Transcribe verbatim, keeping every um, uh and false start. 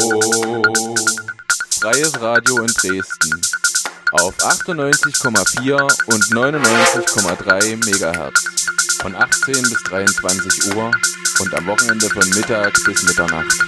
Freies Radio in Dresden auf achtundneunzig Komma vier und neunundneunzig Komma drei Megahertz von achtzehn bis dreiundzwanzig Uhr und am Wochenende von Mittag bis Mitternacht.